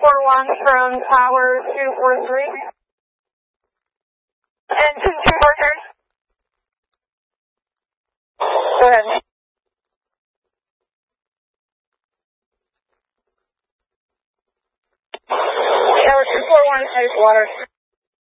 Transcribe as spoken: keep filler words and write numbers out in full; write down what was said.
four one from tower two four three. And two two four three. Go ahead. Tower two four one, Edgewater.